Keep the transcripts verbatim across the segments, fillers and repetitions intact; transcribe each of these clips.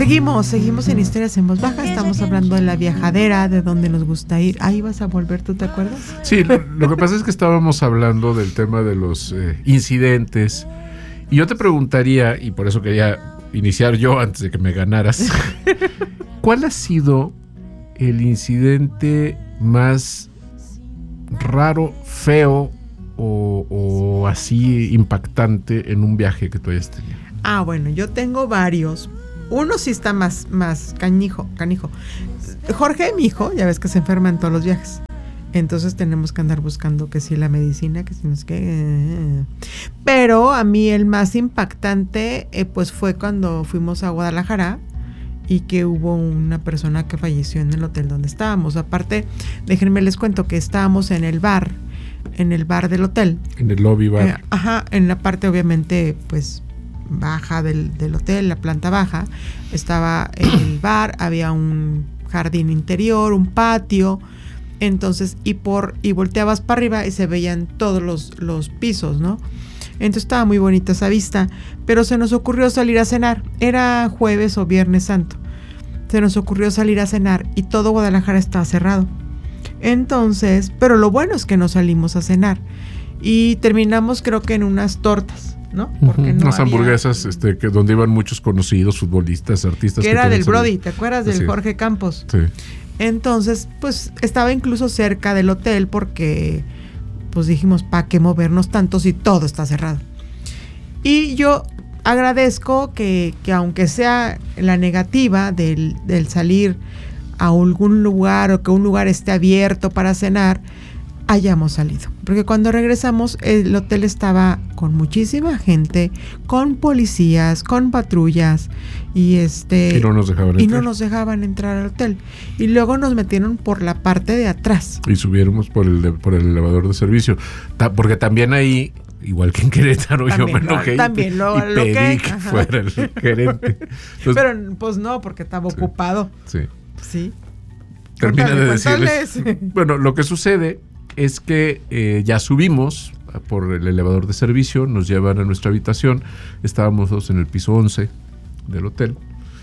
Seguimos, seguimos en Historias en Voz Baja. Estamos hablando de la viajadera, de dónde nos gusta ir. Ahí vas a volver, ¿tú te acuerdas? Sí, lo, lo que pasa es que estábamos hablando del tema de los eh, incidentes. Y yo te preguntaría, y por eso quería iniciar yo antes de que me ganaras, ¿cuál ha sido el incidente más raro, feo o, o así impactante en un viaje que tú hayas tenido? Ah, bueno, yo tengo varios. Uno sí está más, más canijo, canijo. Jorge, mi hijo, ya ves que se enferma en todos los viajes. Entonces tenemos que andar buscando que si la medicina, que si no es que... Pero a mí el más impactante eh, pues fue cuando fuimos a Guadalajara y que hubo una persona que falleció en el hotel donde estábamos. Aparte, déjenme les cuento que estábamos en el bar, en el bar del hotel. En el lobby bar. Eh, ajá, en la parte obviamente pues baja del, del hotel, la planta baja. Estaba el bar, había un jardín interior, un patio. Entonces, y por y volteabas para arriba y se veían todos los, los pisos, ¿no? Entonces estaba muy bonita esa vista, pero se nos ocurrió salir a cenar. Era jueves o viernes santo. Se nos ocurrió salir a cenar y todo Guadalajara estaba cerrado. Entonces, pero lo bueno es que no salimos a cenar y terminamos creo que en unas tortas, ¿no? Porque uh-huh. no Unas había... hamburguesas este, que donde iban muchos conocidos futbolistas, artistas. Que que era del salido. Brody, ¿te acuerdas? Del sí. Jorge Campos. Sí. Entonces, pues estaba incluso cerca del hotel porque pues dijimos, ¿para qué movernos tanto si todo está cerrado? Y yo agradezco que, que aunque sea la negativa del, del salir a algún lugar o que un lugar esté abierto para cenar, hayamos salido. Porque cuando regresamos, el hotel estaba con muchísima gente, con policías, con patrullas, y este y no nos dejaban y entrar. no nos dejaban entrar al hotel. Y luego nos metieron por la parte de atrás. Y subiéramos por el de, por el elevador de servicio. Ta, porque también ahí, igual que en Querétaro, también yo me enojé. También lo, y lo pedí que, que ajá. fuera el gerente. Entonces, pero pues no, porque estaba sí, ocupado. Sí. Sí. Termina Cuéntame, de decirles. cuéntales. Bueno, lo que sucede es que eh, ya subimos por el elevador de servicio, nos llevan a nuestra habitación, estábamos dos en el piso once del hotel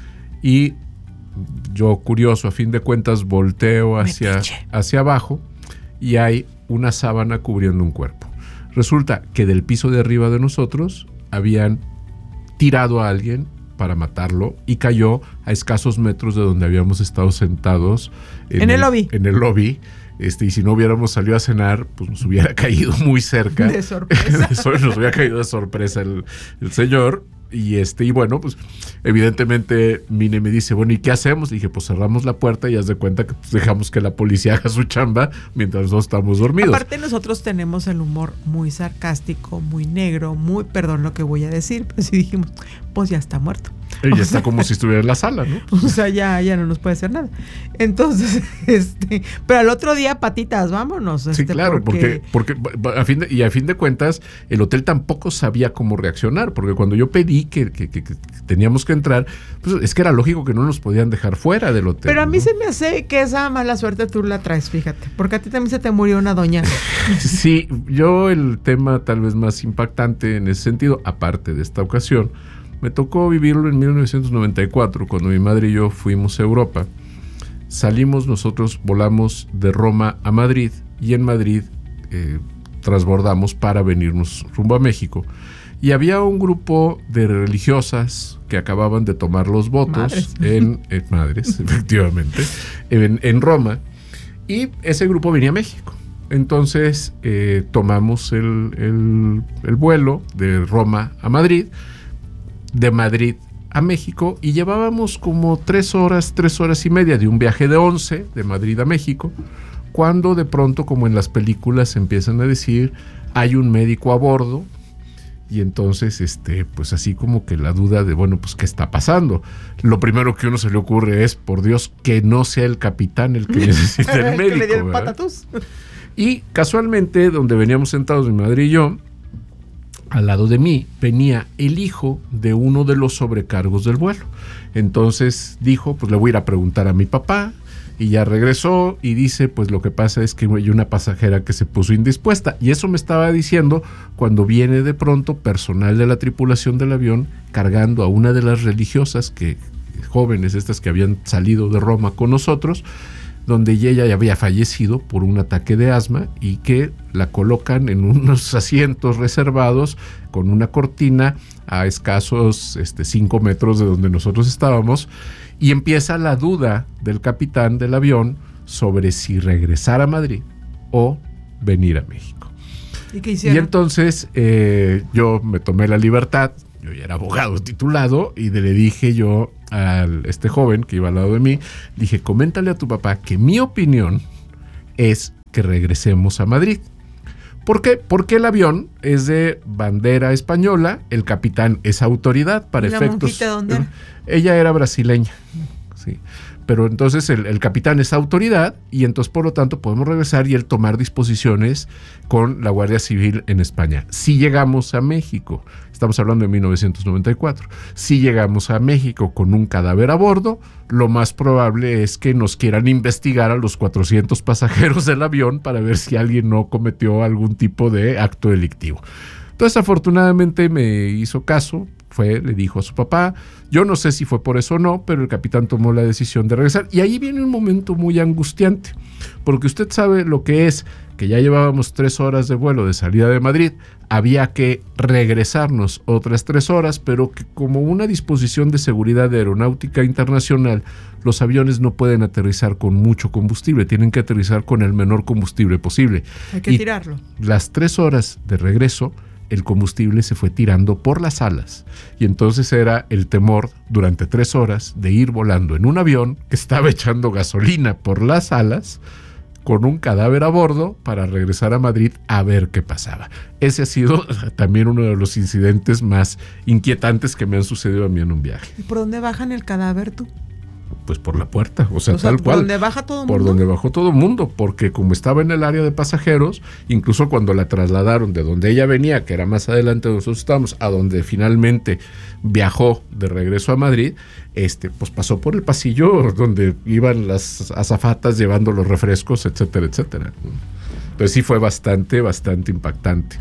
y yo, curioso, a fin de cuentas volteo hacia, hacia abajo y hay una sábana cubriendo un cuerpo. Resulta que del piso de arriba de nosotros habían tirado a alguien para matarlo y cayó a escasos metros de donde habíamos estado sentados en, en el, el lobby. En el lobby. Este, y si no hubiéramos salido a cenar, pues nos hubiera caído muy cerca. De sorpresa. Nos hubiera caído de sorpresa el, el señor. Y este, y bueno, pues evidentemente Mine me dice, bueno, ¿y qué hacemos? Le dije, pues cerramos la puerta y haz de cuenta que pues, dejamos que la policía haga su chamba mientras nosotros estamos dormidos. Aparte nosotros tenemos el humor muy sarcástico, muy negro, muy, perdón lo que voy a decir, pero sí dijimos, pues ya está muerto. Y ya está como si estuviera en la sala, ¿no? O sea, ya, ya no nos puede hacer nada. Entonces, este, pero al otro día, patitas, vámonos. Sí, este, claro, porque, porque, porque a fin de, y a fin de cuentas, el hotel tampoco sabía cómo reaccionar, porque cuando yo pedí que, que, que, que teníamos que entrar, pues es que era lógico que no nos podían dejar fuera del hotel. Pero a mí ¿no? se me hace que esa mala suerte tú la traes, fíjate, porque a ti también se te murió una doña. Sí, yo el tema tal vez más impactante en ese sentido, aparte de esta ocasión, me tocó vivirlo en mil novecientos noventa y cuatro, cuando mi madre y yo fuimos a Europa. Salimos, nosotros volamos de Roma a Madrid y en Madrid eh, transbordamos para venirnos rumbo a México. Y había un grupo de religiosas que acababan de tomar los votos madres. en, en madres, efectivamente, en, en Roma. Y ese grupo venía a México. Entonces eh, tomamos el, el, el vuelo de Roma a Madrid, de Madrid a México, y llevábamos como tres horas, tres horas y media de un viaje de once de Madrid a México, cuando de pronto, como en las películas, empiezan a decir, hay un médico a bordo, y entonces, este, pues así como que la duda de, bueno, pues ¿qué está pasando? Lo primero que a uno se le ocurre es, por Dios, que no sea el capitán el que necesita el médico. Que le dio el ¿verdad? patatús. Y casualmente, donde veníamos sentados mi madre y yo, al lado de mí venía el hijo de uno de los sobrecargos del vuelo. Entonces dijo, pues le voy a ir a preguntar a mi papá, y ya regresó y dice, pues lo que pasa es que hay una pasajera que se puso indispuesta. Y eso me estaba diciendo cuando viene de pronto personal de la tripulación del avión cargando a una de las religiosas que jóvenes estas que habían salido de Roma con nosotros, donde ella ya había fallecido por un ataque de asma y que la colocan en unos asientos reservados con una cortina a escasos este, cinco metros de donde nosotros estábamos, y empieza la duda del capitán del avión sobre si regresar a Madrid o venir a México. ¿Y qué hicieron? Y entonces eh, yo me tomé la libertad, yo ya era abogado titulado, y le dije yo a este joven que iba al lado de mí, dije, coméntale a tu papá que mi opinión es que regresemos a Madrid. ¿Por qué? Porque el avión es de bandera española, el capitán es autoridad para ¿Y la efectos. monjita dónde era? Ella era brasileña, sí. Pero entonces el, el capitán es autoridad y entonces por lo tanto podemos regresar y él tomar disposiciones con la Guardia Civil en España. Si llegamos a México, estamos hablando de mil novecientos noventa y cuatro, si llegamos a México con un cadáver a bordo, lo más probable es que nos quieran investigar a los cuatrocientos pasajeros del avión para ver si alguien no cometió algún tipo de acto delictivo. Entonces afortunadamente me hizo caso, fue, le dijo a su papá, yo no sé si fue por eso o no, pero el capitán tomó la decisión de regresar. Y ahí viene un momento muy angustiante, porque usted sabe lo que es, que ya llevábamos tres horas de vuelo de salida de Madrid, había que regresarnos otras tres horas, pero que como una disposición de seguridad de aeronáutica internacional, los aviones no pueden aterrizar con mucho combustible, tienen que aterrizar con el menor combustible posible. Hay que y tirarlo. Las tres horas de regreso, el combustible se fue tirando por las alas y entonces era el temor durante tres horas de ir volando en un avión que estaba echando gasolina por las alas con un cadáver a bordo para regresar a Madrid a ver qué pasaba. Ese ha sido también uno de los incidentes más inquietantes que me han sucedido a mí en un viaje. ¿Y por dónde bajan el cadáver tú? Pues por la puerta, o sea, O sea, tal ¿por cual. donde baja todo el Por mundo? donde bajó todo el mundo, porque como estaba en el área de pasajeros, incluso cuando la trasladaron de donde ella venía, que era más adelante donde nosotros estábamos, a donde finalmente viajó de regreso a Madrid, este, pues pasó por el pasillo donde iban las azafatas llevando los refrescos, etcétera, etcétera. Entonces sí fue bastante, bastante impactante.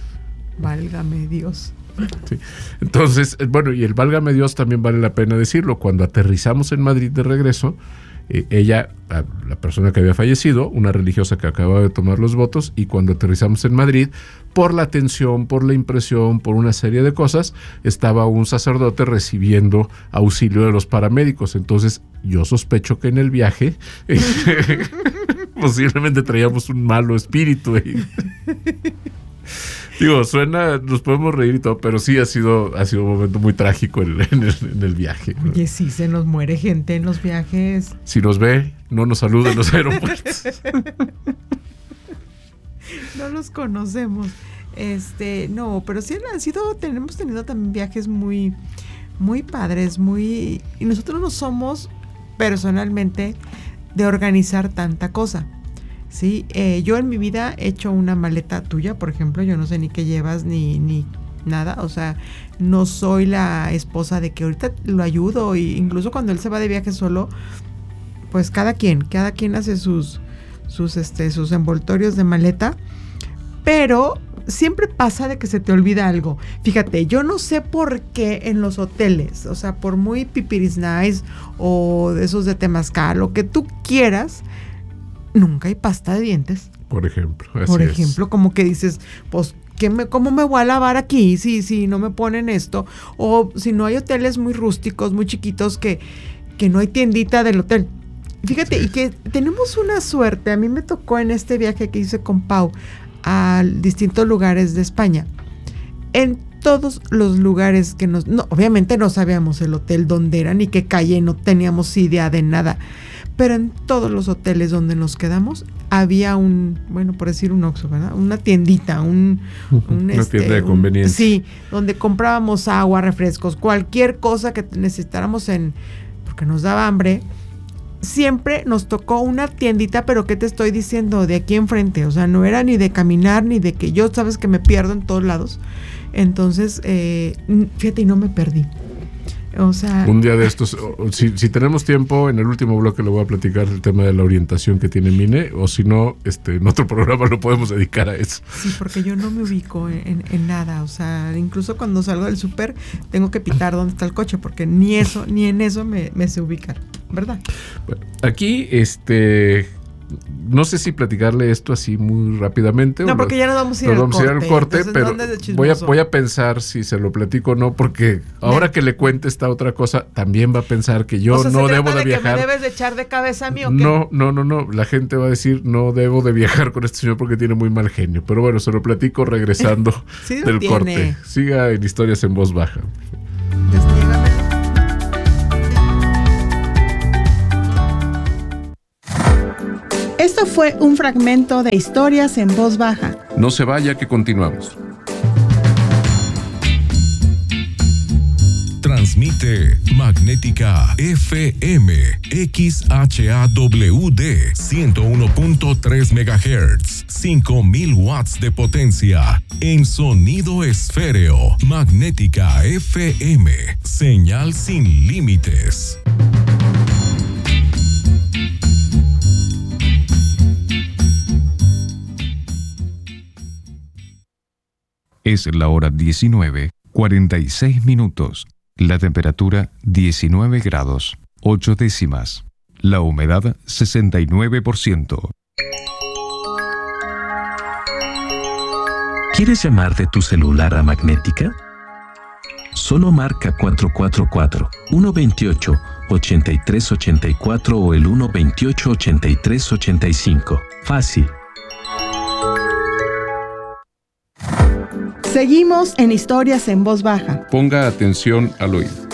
Válgame Dios. Sí. Entonces, bueno, y el válgame Dios también vale la pena decirlo. Cuando aterrizamos en Madrid de regreso, eh, ella, la, la persona que había fallecido, una religiosa que acababa de tomar los votos, y cuando aterrizamos en Madrid, por la tensión, por la impresión, por una serie de cosas, estaba un sacerdote recibiendo auxilio de los paramédicos. Entonces, yo sospecho que en el viaje posiblemente traíamos un malo espíritu ahí. Digo, suena, nos podemos reír y todo, pero sí ha sido, ha sido un momento muy trágico en, en, el, en el viaje. Oye, sí, se nos muere gente en los viajes. Si nos ve, no nos saluda en los aeropuertos. No los conocemos. Este, no, pero sí han sido, tenemos tenido también viajes muy, muy padres, muy, y nosotros no somos personalmente de organizar tanta cosa. Sí, eh, yo en mi vida he hecho una maleta tuya, por ejemplo, yo no sé ni qué llevas ni, ni nada, o sea, no soy la esposa de que ahorita lo ayudo, e incluso cuando él se va de viaje solo, pues cada quien, cada quien hace sus, sus, este, sus envoltorios de maleta, pero siempre pasa de que se te olvida algo. Fíjate, yo no sé por qué en los hoteles, o sea, por muy pipiris nice o de esos de temazcal, lo que tú quieras, nunca hay pasta de dientes. Por ejemplo. Así Por ejemplo, es. como que dices, pues, ¿qué me, ¿cómo me voy a lavar aquí si, si no me ponen esto? O si no hay hoteles muy rústicos, muy chiquitos, que, que no hay tiendita del hotel. Fíjate, sí. Y que tenemos una suerte. A mí me tocó en este viaje que hice con Pau a distintos lugares de España. En todos los lugares que nos... No, obviamente no sabíamos el hotel dónde era, ni qué calle, no teníamos idea de nada. Pero en todos los hoteles donde nos quedamos había un, bueno, por decir un Oxxo, ¿verdad? Una tiendita, un... un Una este, tienda de un, conveniencia. Sí, donde comprábamos agua, refrescos, cualquier cosa que necesitáramos en... porque nos daba hambre. Siempre nos tocó una tiendita, pero ¿qué te estoy diciendo? De aquí enfrente, o sea, no era ni de caminar, ni de que yo, sabes que me pierdo en todos lados. Entonces, eh, fíjate, y no me perdí. O sea, un día de estos, o, si, si tenemos tiempo, en el último bloque le voy a platicar el tema de la orientación que tiene Mine, o si no, este, en otro programa lo podemos dedicar a eso. Sí, porque yo no me ubico en, en, en nada, o sea, incluso cuando salgo del súper tengo que pitar dónde está el coche, porque ni eso, ni en eso me, me sé ubicar, ¿verdad? Bueno, aquí, este... no sé si platicarle esto así muy rápidamente. No, porque ya nos vamos a ir, nos al, vamos corte, a ir al corte. Entonces, pero voy a, voy a pensar si se lo platico o no, porque ahora no. que le cuente esta otra cosa, también va a pensar que yo o sea, no ¿se debo de, de viajar. Que me debes de echar de cabeza a mí o qué? No, no, no, no. La gente va a decir, no debo de viajar con este señor porque tiene muy mal genio. Pero bueno, se lo platico regresando sí del tiene. corte. Siga en Historias en Voz Baja. Esto fue un fragmento de Historias en Voz Baja. No se vaya, que continuamos. Transmite Magnética F M X H A W D ciento uno punto tres megahertz, cinco mil watts de potencia en sonido esféreo. Magnética F M, señal sin límites. Es la hora diecinueve, cuarenta y seis minutos. La temperatura diecinueve grados, ocho décimas. La humedad sesenta y nueve por ciento. ¿Quieres llamar de tu celular a Magnética? Solo marca cuatro cuatro cuatro, uno dos ocho, ocho tres ocho cuatro o el uno dos ocho, ocho tres ocho cinco. Fácil. Seguimos en Historias en Voz Baja. Ponga atención al oído.